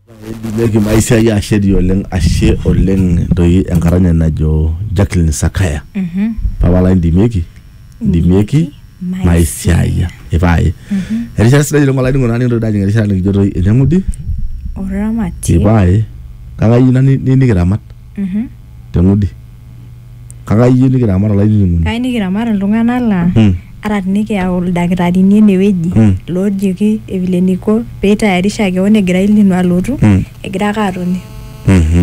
Leki maisha ya shedi oleng ashe oleng doi enkaranya najo Jacqueline Sakaya. Pawala ndimeki maisha ya ibai. Erisha sida jilo ngalaini ngona ndo daji erisha ngi jodo enyamudi. Oramati. Ibai. Kanga yina ni kiramat. Temudi. Kanga yini kiramat ala yini. Kai ni kiramat iltung'ana la. Arat nikiyau ildakitarini enewueji loojoki vile niko peitayarisha keon egira ilino alotu egira ake atoni.